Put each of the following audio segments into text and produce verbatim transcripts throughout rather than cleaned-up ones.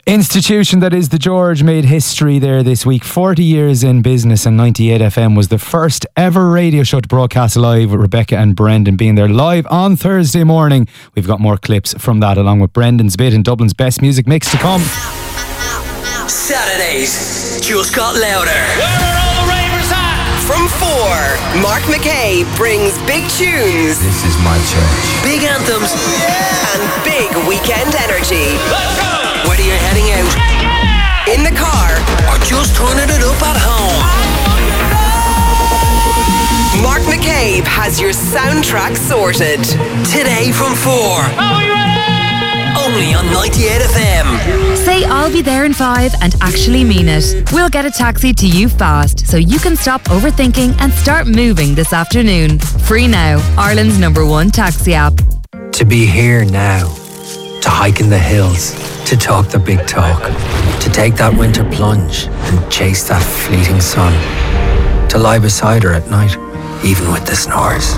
Institution that is the George made history there this week. forty years in business, and ninety-eight F M was the first ever radio show to broadcast live, with Rebecca and Brendan being there live on Thursday morning. We've got more clips from that along with Brendan's bit and Dublin's best music mix to come. Saturdays just got louder. Where are all the ravers at? From four, Mark McKay brings big tunes. This is my church. Big anthems and big weekend energy. Let's go! Whether you're heading out, in the car, or just turning it up at home, Mark McCabe has your soundtrack sorted. Today from four. Are we ready? Only on ninety-eight F M. Say I'll be there in five and actually mean it. We'll get a taxi to you fast so you can stop overthinking and start moving this afternoon. Free now, Ireland's number one taxi app. To be here now. To hike in the hills. To talk the big talk. To take that winter plunge and chase that fleeting sun. To lie beside her at night, even with the snores.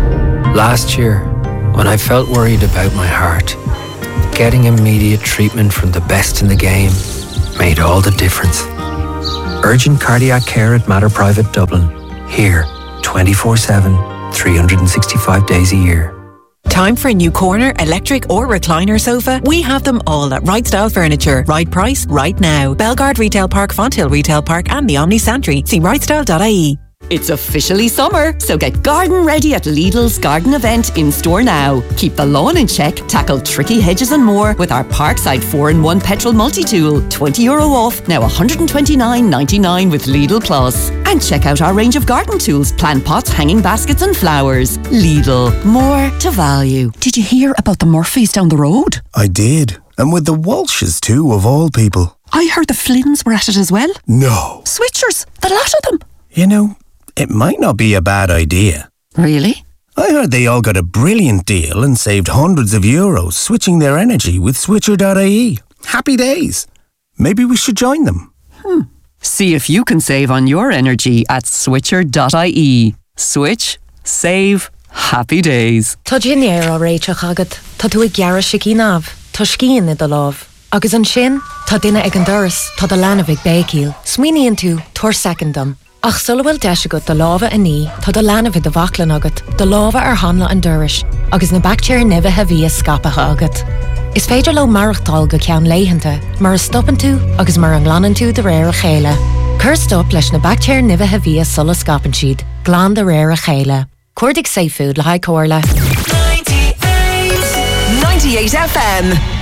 Last year, when I felt worried about my heart, getting immediate treatment from the best in the game made all the difference. Urgent cardiac care at Mater Private Dublin. Here, twenty-four seven, three hundred sixty-five days a year. Time for a new corner, electric or recliner sofa? We have them all at Right Style Furniture. Right price, right now. Belgard Retail Park, Fonthill Retail Park and the Omni Santry. See right style dot I E. It's officially summer, so get garden ready at Lidl's garden event in store now. Keep the lawn in check, tackle tricky hedges and more with our Parkside four in one petrol multi-tool. twenty euro off, now one hundred twenty-nine ninety-nine with Lidl Plus. And check out our range of garden tools, plant pots, hanging baskets and flowers. Lidl, more to value. Did you hear about the Murphys down the road? I did. And with the Walshes too, of all people. I heard the Flynns were at it as well. No. Switchers, the lot of them. You know, it might not be a bad idea. Really? I heard they all got a brilliant deal and saved hundreds of euros switching their energy with switcher dot I E. Happy days. Maybe we should join them. Hmm. See if you can save on your energy at switcher dot I E. Switch, save, happy days. Tá Ginnéar á réiteach agad, tá tú ag gearra sicí náv, tá scían i do láv. Agus an sin, tá duine ag an doras, tá do lana ag bécíl. Smíníonn tú, tuair secondam. Ach sulhfuil deis agat do láva a ní, tá do lana vid do bhaclan agat, do láva ar hanla an doris, agus na bactéir nibh a bhí a scapacha agat. Is féidir lo marachtáil go ceann léihananta, mar a stoppan tú agus mar an ghlanan tú de réir a chéile. Cur stop leis na bactéir nibh a bhí a sulla scapan siad, glán de réir a chéile. Cuirdig safe food le haid cóirle. ninety-eight F M.